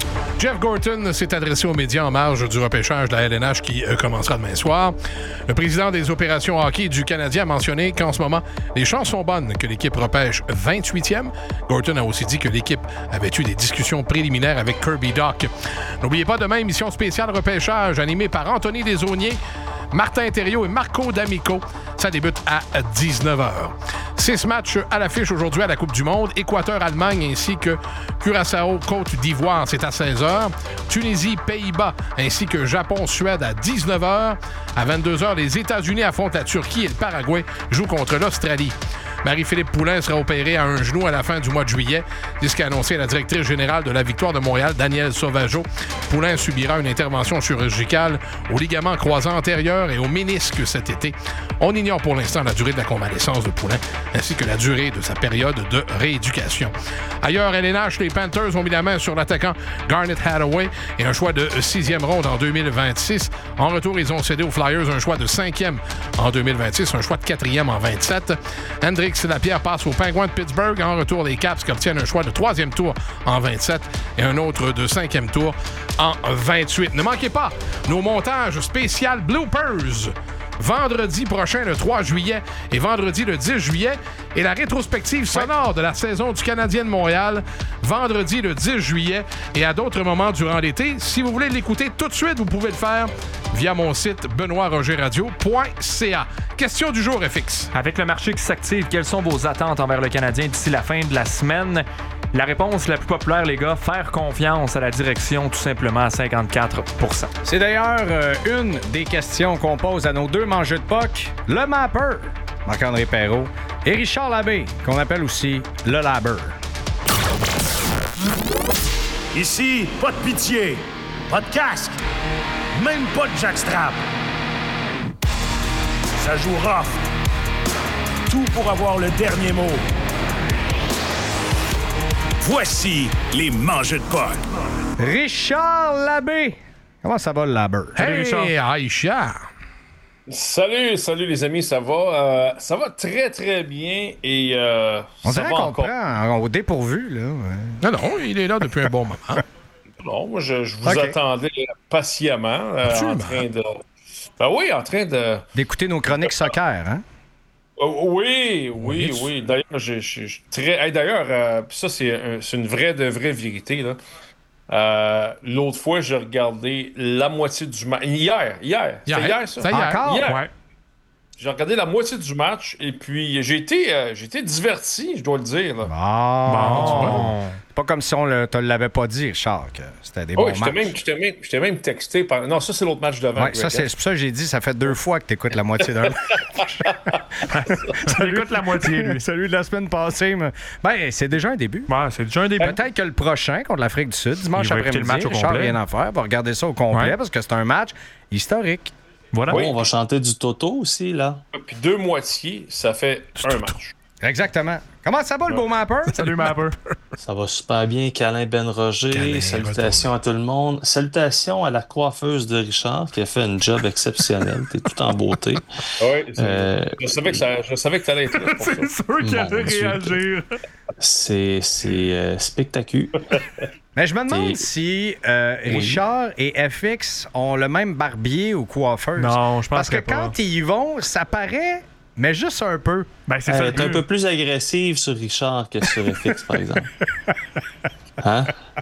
Jeff Gorton s'est adressé aux médias en marge du repêchage de la LNH qui commencera demain soir. Le président des opérations hockey du Canadien a mentionné qu'en ce moment, les chances sont bonnes que l'équipe repêche 28e. Gorton a aussi dit que l'équipe avait eu des discussions préliminaires avec Kirby Dach. N'oubliez pas demain, émission spéciale repêchage animée par Anthony Desaulniers, Martin Thériault et Marco D'Amico. Ça débute à 19h. 6 matchs à l'affiche aujourd'hui à la Coupe du Monde. Équateur-Allemagne ainsi que Curaçao-Côte d'Ivoire, c'est à 16h. Tunisie-Pays-Bas ainsi que Japon-Suède à 19h. À 22h, les États-Unis affrontent la Turquie et le Paraguay jouent contre l'Australie. Marie-Philippe Poulin sera opérée à un genou à la fin du mois de juillet. C'est ce qu'a annoncé la directrice générale de la Victoire de Montréal, Danielle Sauvageau. Poulin subira une intervention chirurgicale au ligament croisant antérieur et au ménisque cet été. On ignore pour l'instant la durée de la convalescence de Poulin ainsi que la durée de sa période de rééducation. Ailleurs, LNH, les Panthers ont mis la main sur l'attaquant Garnet Hathaway et un choix de 6e ronde en 2026. En retour, ils ont cédé aux Flyers un choix de 5e en 2026, un choix de 4e en 27. Hendrix Lapierre passe aux Penguins de Pittsburgh. En retour, les Caps qui obtiennent un choix de 3e tour en 27 et un autre de 5e tour en 28. Ne manquez pas nos montages spécial bloopers. Vendredi prochain, le 3 juillet, et vendredi, le 10 juillet, et la rétrospective sonore de la saison du Canadien de Montréal, vendredi, le 10 juillet, et à d'autres moments durant l'été. Si vous voulez l'écouter tout de suite, vous pouvez le faire via mon site benoîtrogerradio.ca. Question du jour, FX. Avec le marché qui s'active, quelles sont vos attentes envers le Canadien d'ici la fin de la semaine? La réponse la plus populaire, les gars, faire confiance à la direction, tout simplement à 54%. C'est d'ailleurs une des questions qu'on pose à nos deux mangeux de puck, le Mapper, Marc-André Perrault, et Richard Labbé, qu'on appelle aussi le Labber. Ici, pas de pitié, pas de casque, même pas de jackstrap. Ça joue rough. Tout pour avoir le dernier mot. Voici les mangeux de puck. Richard Labbé. Comment ça va, le Labber? Hey, Aïcha! Salut les amis, ça va? Ça va très très bien et on ça dirait va qu'on encore. prend au dépourvu, là. Ouais. Non, il est là depuis un bon moment. Non, moi je vous attendais patiemment en train de... Ben oui, en train de... D'écouter nos chroniques soccer, hein? Oui. D'ailleurs, je suis très... Hey, d'ailleurs, ça c'est une vraie vérité, là. L'autre fois, j'ai regardé la moitié du match. Hier. C'était hier, ça? C'est hier. Encore? Hier. Ouais. J'ai regardé la moitié du match et puis j'ai été diverti, je dois le dire. Là. Bon. C'est pas comme si on te l'avait pas dit, Richard, que c'était des bons matchs. J'étais même texté par... Non, ça, c'est l'autre match devant. Ouais, ça, c'est pour ça que j'ai dit, ça fait 2 fois que t'écoutes la moitié d'un match. Écoute la moitié, lui. Celui de la semaine passée. Mais... Ben, c'est déjà un début. Ouais, c'est déjà un début. Peut-être que le prochain, contre l'Afrique du Sud, dimanche Il va écouter après-midi, le match au Richard complet. rien à faire, va regarder ça au complet, parce que c'est un match historique. Voilà. Oui. On va chanter du Toto aussi, là. Puis 2 moitiés, ça fait un match. Exactement. Comment ça va, le beau Mapper? Salut, Mapper. Ça va super bien. Câlin Ben Roger. Câlin, Salutations à tout le monde. Salutations à la coiffeuse de Richard qui a fait un job exceptionnel. T'es tout en beauté. Oui, je savais que t'allais être là pour ça. C'est sûr qu'il allait Mon Dieu. réagir. C'est spectaculaire. Mais je me demande si Richard et FX ont le même barbier ou coiffeuse. Non, je pense Parce que pas. quand ils y vont, ça paraît, mais juste un peu. Ben, c'est ça. Elle est un peu plus agressive sur Richard que sur FX, par exemple. Hein?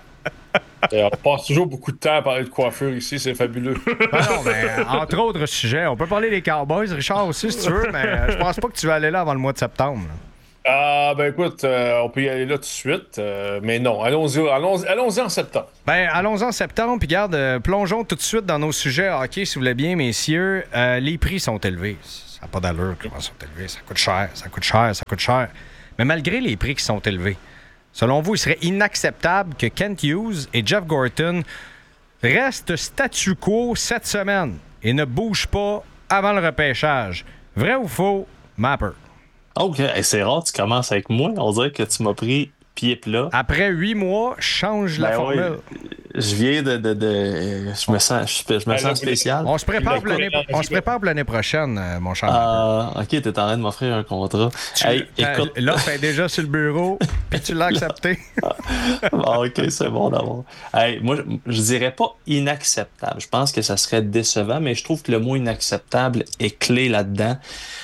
On passe toujours beaucoup de temps à parler de coiffure ici, c'est fabuleux. Non, mais entre autres sujets, on peut parler des Cowboys, Richard aussi, si tu veux, mais je pense pas que tu vas aller là avant le mois de septembre. Là. Ah, ben écoute, on peut y aller là tout de suite, mais non, allons-y en septembre. Ben, allons en septembre, puis garde, plongeons tout de suite dans nos sujets hockey, si vous voulez bien, messieurs. Les prix sont élevés. Ça n'a pas d'allure comment ils sont élevés. Ça coûte cher. Mais malgré les prix qui sont élevés, selon vous, il serait inacceptable que Kent Hughes et Jeff Gorton restent statu quo cette semaine et ne bougent pas avant le repêchage. Vrai ou faux, Mapper? OK. Hey, c'est rare, tu commences avec moi. On dirait que tu m'as pris pied plat. Après 8 mois, change la formule. Oui. Je viens je me sens spécial. On se prépare pour l'année prochaine, mon cher. OK, t'es en train de m'offrir un contrat. Écoute... L'offre est déjà sur le bureau, puis tu l'as accepté. OK, c'est bon d'abord. Moi, je dirais pas inacceptable. Je pense que ça serait décevant, mais je trouve que le mot inacceptable est clé là-dedans.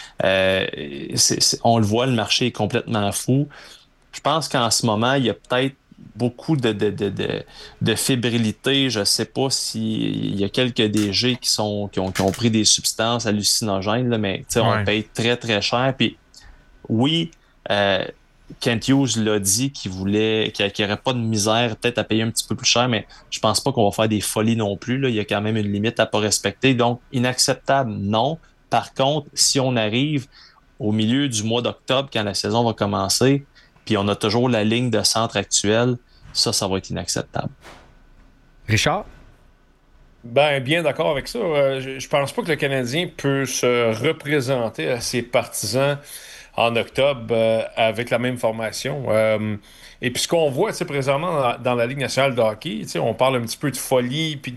On le voit, le marché est complètement fou. Je pense qu'en ce moment, il y a peut-être beaucoup de fébrilité. Je ne sais pas s'il y a quelques DG qui ont pris des substances hallucinogènes, là, mais on paye très, très cher. Puis oui, Kent Hughes l'a dit qu'il n'y aurait pas de misère peut-être à payer un petit peu plus cher, mais je pense pas qu'on va faire des folies non plus. Là. Il y a quand même une limite à pas respecter. Donc, inacceptable, non. Par contre, si on arrive au milieu du mois d'octobre, quand la saison va commencer, puis on a toujours la ligne de centre actuelle, ça va être inacceptable. Richard? Bien d'accord avec ça. Je pense pas que le Canadien peut se représenter à ses partisans en octobre avec la même formation. Et puis ce qu'on voit présentement dans la Ligue nationale de hockey, on parle un petit peu de folie, puis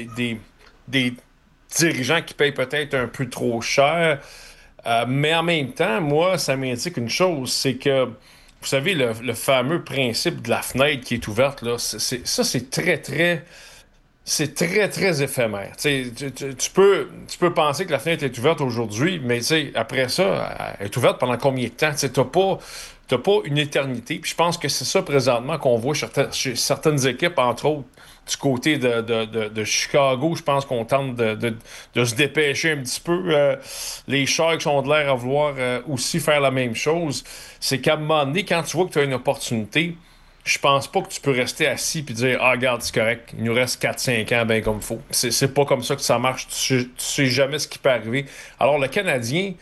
des dirigeants qui payent peut-être un peu trop cher. Mais en même temps, moi, ça m'indique une chose, c'est que vous savez, le fameux principe de la fenêtre qui est ouverte, là, c'est très, très... C'est très, très éphémère. Tu peux penser que la fenêtre est ouverte aujourd'hui, mais après ça, elle est ouverte pendant combien de temps? T'as pas une éternité. Puis je pense que c'est ça présentement qu'on voit chez certaines équipes, entre autres, du côté de Chicago. Je pense qu'on tente de se dépêcher un petit peu. Les Sharks ont de l'air à vouloir aussi faire la même chose. C'est qu'à un moment donné, quand tu vois que tu as une opportunité, je pense pas que tu peux rester assis et dire « Ah, regarde, c'est correct, il nous reste 4-5 ans bien comme il faut. » C'est pas comme ça que ça marche. Tu sais jamais ce qui peut arriver. Alors, le Canadien,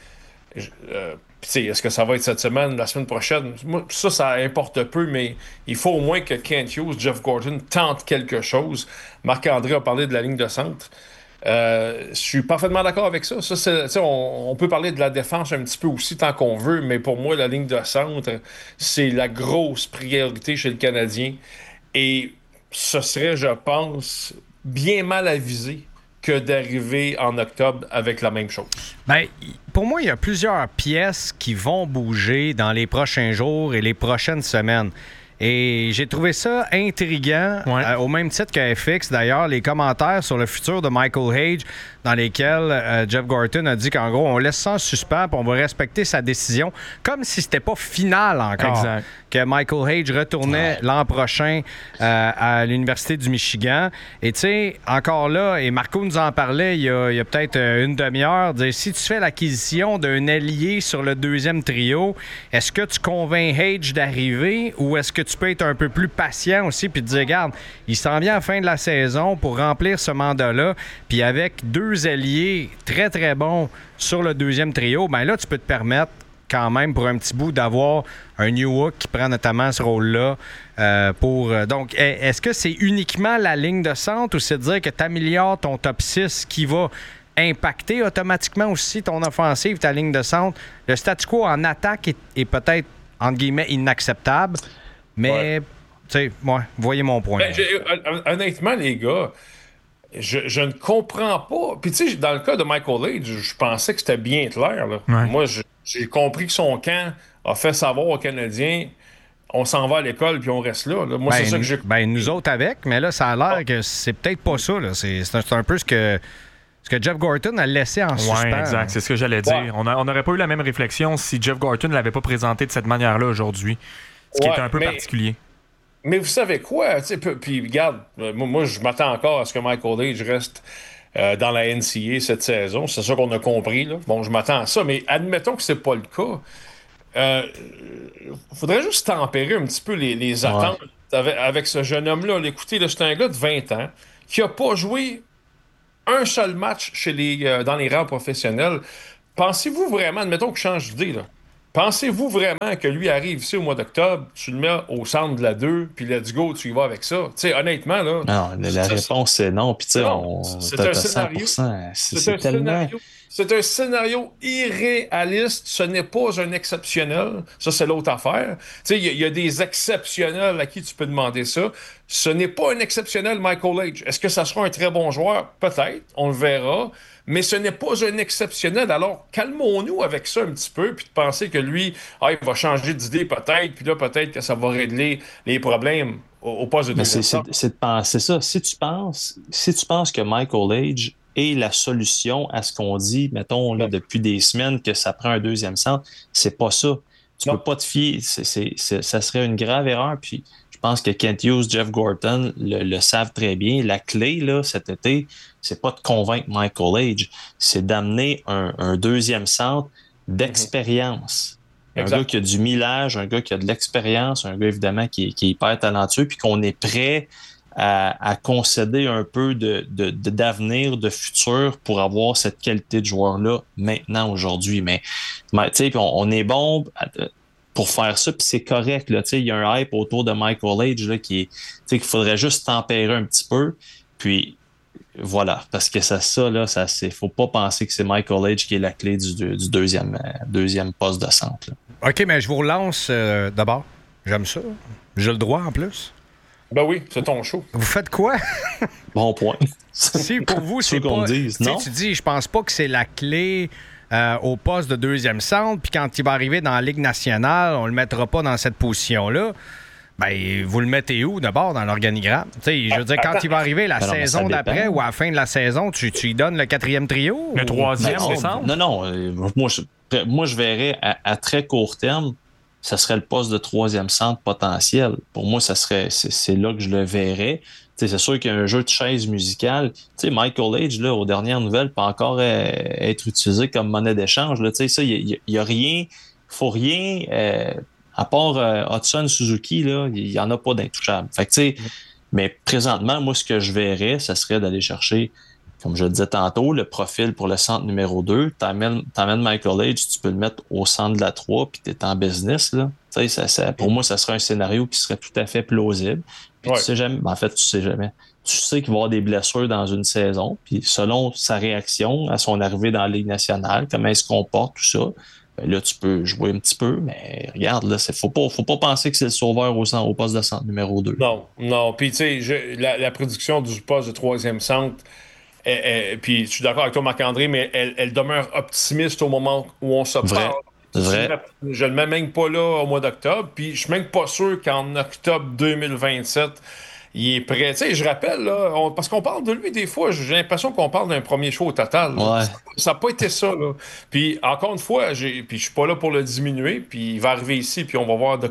est-ce que ça va être cette semaine, la semaine prochaine? Moi, ça importe peu, mais il faut au moins que Kent Hughes, Jeff Gordon tentent quelque chose. Marc-André a parlé de la ligne de centre. Je suis parfaitement d'accord avec ça. On peut parler de la défense un petit peu aussi tant qu'on veut, mais pour moi, la ligne de centre, c'est la grosse priorité chez le Canadien. Et ce serait, je pense, bien mal avisé que d'arriver en octobre avec la même chose. Pour moi, il y a plusieurs pièces qui vont bouger dans les prochains jours et les prochaines semaines. Et j'ai trouvé ça intriguant, au même titre que FX, d'ailleurs, les commentaires sur le futur de Michael Hage, dans lesquels Jeff Gorton a dit qu'en gros, on laisse ça en suspens et on va respecter sa décision, comme si c'était pas final encore. Exact. Que Michael Hage retournait l'an prochain à l'Université du Michigan. Et tu sais, encore là, et Marco nous en parlait il y a peut-être une demi-heure, si tu fais l'acquisition d'un allié sur le deuxième trio, est-ce que tu convaincs Hage d'arriver ou est-ce que tu peux être un peu plus patient aussi puis te dire, regarde, il s'en vient à la fin de la saison pour remplir ce mandat-là, puis avec deux alliés très, très bons sur le deuxième trio, bien là, tu peux te permettre quand même pour un petit bout d'avoir un Newhook qui prend notamment ce rôle-là donc, est-ce que c'est uniquement la ligne de centre ou c'est de dire que tu améliores ton top 6 qui va impacter automatiquement aussi ton offensive, ta ligne de centre? Le statu quo en attaque est peut-être, entre guillemets, inacceptable, mais, tu sais, voyez mon point. Honnêtement, les gars, je ne comprends pas. Puis, tu sais, dans le cas de Michael Hage, je pensais que c'était bien clair. Là. Ouais. Moi, j'ai compris que son camp a fait savoir aux Canadiens, on s'en va à l'école puis on reste là. Moi, c'est ça que j'ai compris. Nous autres avec, mais là, ça a l'air que c'est peut-être pas ça. Là. C'est un peu ce que Jeff Gorton a laissé en suspens. Oui, exact. C'est ce que j'allais dire. On n'aurait pas eu la même réflexion si Jeff Gorton ne l'avait pas présenté de cette manière-là aujourd'hui. Ce qui est un peu particulier. Mais vous savez quoi? Puis regarde, moi, je m'attends encore à ce que Michael Hage reste dans la NCAA cette saison. C'est ça qu'on a compris. Là. Bon, je m'attends à ça. Mais admettons que c'est pas le cas. Faudrait juste tempérer un petit peu les attentes avec ce jeune homme-là. Écoutez, c'est un gars de 20 ans qui n'a pas joué un seul match dans les rangs professionnels. Pensez-vous vraiment, admettons qu'il change d'idée, là. Pensez-vous vraiment que lui arrive ici au mois d'octobre, tu le mets au centre de la 2, puis let's go, tu y vas avec ça? Tu sais, honnêtement, là... Non, la réponse, c'est non. Puis tu sais, c'est un scénario. C'est tellement... C'est un scénario irréaliste. Ce n'est pas un exceptionnel. Ça, c'est l'autre affaire. Tu sais, il y a des exceptionnels à qui tu peux demander ça. Ce n'est pas un exceptionnel Michael Age. Est-ce que ça sera un très bon joueur? Peut-être. On le verra. Mais ce n'est pas un exceptionnel. Alors, calmons-nous avec ça un petit peu, puis de penser que lui, il va changer d'idée peut-être, puis là, peut-être que ça va régler les problèmes au poste de deuxième centre. C'est de penser ça. Si tu penses que Michael Age est la solution à ce qu'on dit, mettons, là, depuis des semaines, que ça prend un deuxième centre, c'est pas ça. Tu peux pas te fier. Ça serait une grave erreur. Puis je pense que Kent Hughes, Jeff Gorton le savent très bien. La clé, là, cet été, c'est pas de convaincre Michael Age, c'est d'amener un deuxième centre d'expérience. Un gars qui a du millage, un gars qui a de l'expérience, un gars, évidemment, qui est hyper talentueux, puis qu'on est prêt à concéder un peu d'avenir, de futur pour avoir cette qualité de joueur-là maintenant, aujourd'hui. Mais tu sais, on est bon pour faire ça, puis c'est correct. Là, il y a un hype autour de Michael Age là, qu'il faudrait juste tempérer un petit peu. Puis voilà, parce que faut pas penser que c'est Michael Age qui est la clé du deuxième poste de centre. Là. OK, mais je vous relance d'abord. J'aime ça. J'ai le droit en plus. Ben oui, c'est ton show. Vous faites quoi? Bon point. Si pour vous, c'est qu'on pas... dise, non? Tu dis, je pense pas que c'est la clé au poste de deuxième centre, puis quand il va arriver dans la Ligue nationale, on le mettra pas dans cette position-là. Ben, vous le mettez où d'abord dans l'organigramme? Je veux dire, quand il va arriver la saison d'après ou à la fin de la saison, tu lui donnes le 4e trio? Le 3e au centre? Non. Moi, je verrais à très court terme, ça serait le poste de 3e centre potentiel. Pour moi, c'est là que je le verrais. C'est sûr qu'il y a un jeu de chaise musicale. Michael Age, là, aux dernières nouvelles, peut encore être utilisé comme monnaie d'échange. Là. Il y a rien, faut rien, à part Hudson Suzuki, là, il n'y en a pas d'intouchable. Fait que, mais présentement, moi, ce que je verrais, ça serait d'aller chercher, comme je le disais tantôt, le profil pour le centre numéro 2. T'amènes Michael Age, tu peux le mettre au centre de la 3, puis tu es en business. Là. Pour moi, ça serait un scénario qui serait tout à fait plausible. Puis tu sais jamais. En fait, tu sais jamais. Tu sais qu'il va y avoir des blessures dans une saison. Puis selon sa réaction à son arrivée dans la Ligue nationale, comment il se comporte, tout ça, ben là, tu peux jouer un petit peu. Mais regarde, là, faut pas penser que c'est le sauveur au poste de centre numéro 2. Non. Puis tu sais, la prédiction du poste de 3e centre, puis je suis d'accord avec toi, Marc-André, mais elle demeure optimiste au moment où on se parle. Je ne le mets même pas là au mois d'octobre, puis je suis même pas sûr qu'en octobre 2027, il est prêt. Tu sais, je rappelle, là, parce qu'on parle de lui des fois, j'ai l'impression qu'on parle d'un premier choix au total. Ouais. Ça n'a pas été ça. Là. Puis encore une fois, puis je suis pas là pour le diminuer, puis il va arriver ici, puis on va voir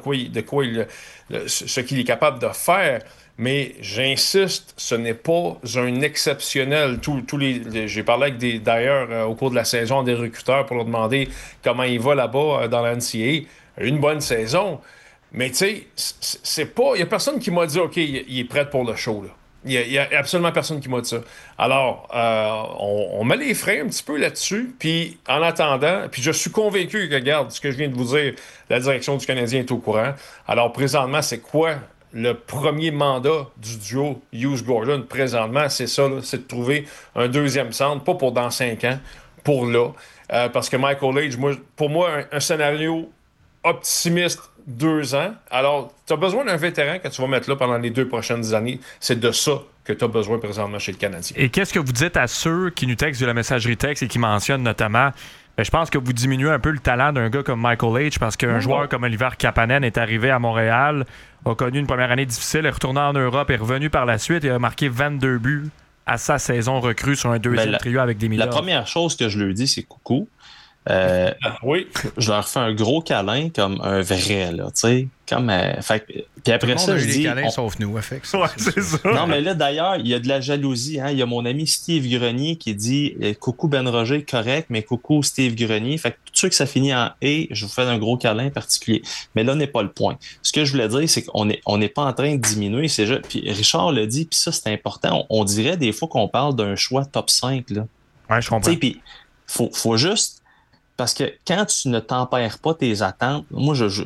ce qu'il est capable de faire. Mais j'insiste, ce n'est pas un exceptionnel. J'ai parlé d'ailleurs au cours de la saison des recruteurs pour leur demander comment il va là-bas dans la NCAA. Une bonne saison. Mais tu sais, c'est pas. Il n'y a personne qui m'a dit OK, il est prêt pour le show. Là. Il n'y a absolument personne qui m'a dit ça. Alors, on met les freins un petit peu là-dessus. Puis en attendant, puis je suis convaincu que, regarde, ce que je viens de vous dire, la direction du Canadien est au courant. Alors présentement, c'est quoi le premier mandat du duo Hughes-Gordon présentement? C'est ça, là, c'est de trouver un deuxième centre, pas pour dans 5 ans, pour là. Parce que Michael Age, pour moi, un scénario optimiste, 2 ans. Alors, tu as besoin d'un vétéran que tu vas mettre là pendant les 2 prochaines années. C'est de ça que tu as besoin présentement chez le Canadien. Et qu'est-ce que vous dites à ceux qui nous textent de la messagerie texte et qui mentionnent notamment... je pense que vous diminuez un peu le talent d'un gars comme Michael Age parce qu'un joueur comme Oliver Kapanen est arrivé à Montréal, a connu une première année difficile, est retourné en Europe, est revenu par la suite et a marqué 22 buts à sa saison recrue sur un deuxième trio avec des millions. La première chose que je leur dis, c'est coucou. Oui. Je leur fais un gros câlin comme un vrai, là, tu sais. Puis après ça, je dis... câlins sauf nous, FX. Ouais, c'est ça. Non, mais là, d'ailleurs, il y a de la jalousie. Hein? Il y a mon ami Steve Grenier qui dit « Coucou Ben Roger, correct, mais coucou Steve Grenier. » Fait que tout ceux que ça finit en « et », je vous fais un gros câlin particulier. Mais là n'est pas le point. Ce que je voulais dire, c'est qu'on n'est pas en train de diminuer. Puis Richard l'a dit, puis ça, c'est important. On dirait des fois qu'on parle d'un choix top 5. Là. Ouais, je comprends. Puis faut juste... Parce que quand tu ne tempères pas tes attentes, moi, je